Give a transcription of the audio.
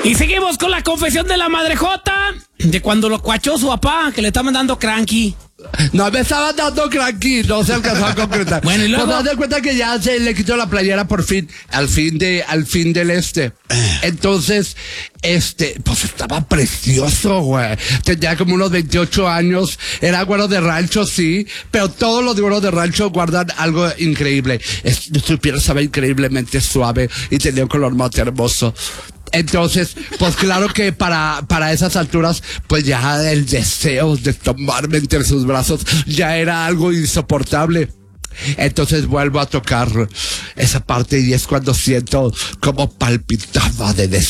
Y seguimos con la confesión de la madrejota de cuando lo cuachó su papá, que le estaban dando cranky. No, me estaban dando cranky, no se alcanzó a concretar. Bueno, y luego. Pues, das cuenta que ya se le quitó la playera por fin, al fin del Entonces, pues estaba precioso, güey. Tenía como unos 28 años, era güero de rancho, sí, pero todos los güeros de rancho guardan algo increíble. Su piel estaba increíblemente suave y tenía un color más hermoso. Entonces, pues claro que para esas alturas, pues ya el deseo de tomarme entre sus brazos ya era algo insoportable. Entonces vuelvo a tocar esa parte y es cuando siento como palpitaba de deseo.